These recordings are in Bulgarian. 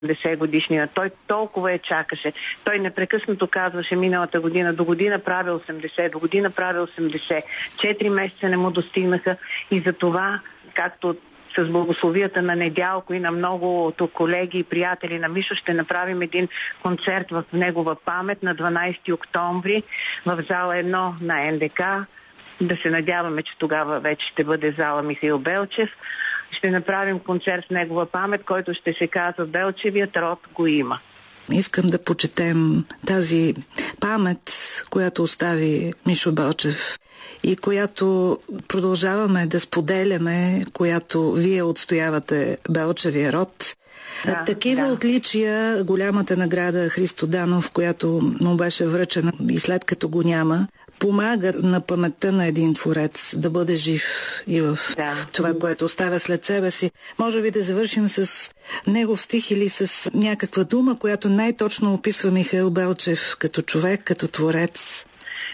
80 годишнина. Той толкова я чакаше. Той непрекъснато казваше миналата година, до година правя 80, до година правя 80. 4 месеца не му достигнаха и за това, както с благословията на Недялко и на много колеги и приятели на Мишо, ще направим един концерт в негова памет на 12 октомври в зала 1 на НДК. Да се надяваме, че тогава вече ще бъде зала Михаил Белчев. Ще направим концерт в негова памет, който ще се казва "Белчевият род го има". Искам да почетем тази памет, която остави Мишо Белчев и която продължаваме да споделяме, която вие отстоявате, Белчевия род. Такива отличия голямата награда Христо Данов, която му беше връчена и след като го няма, помага на паметта на един творец да бъде жив и в това, което оставя след себе си. Може би да завършим с негов стих или с някаква дума, която най-точно описва Михаил Белчев като човек, като творец.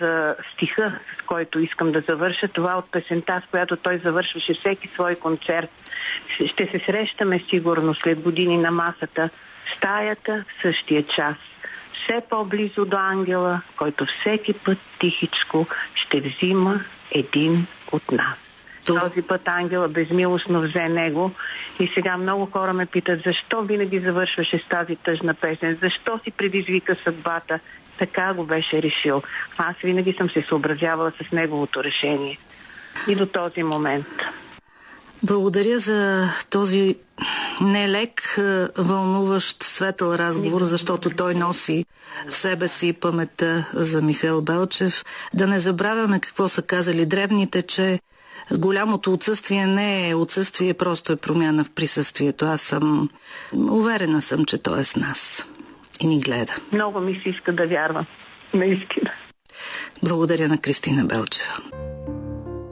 Стиха, с който искам да завърша, това от песента, с която той завършваше всеки свой концерт. Ще се срещаме сигурно след години на масата, в стаята в същия час. Все по-близо до ангела, който всеки път тихичко ще взима един от нас. Този път ангела безмилостно взе него и сега много хора ме питат, защо винаги завършваше с тази тъжна песен, защо си предизвика съдбата. Така го беше решил. Аз винаги съм се съобразявала с неговото решение. И до този момент. Благодаря за този нелек, вълнуващ, светъл разговор, защото той носи в себе си паметта за Михаил Белчев. Да не забравяме какво са казали древните, че голямото отсъствие не е отсъствие, просто е промяна в присъствието. Аз съм уверена, че той е с нас и ни гледа. Много ми се иска да вярвам. Наистина. Благодаря на Кристина Белчева.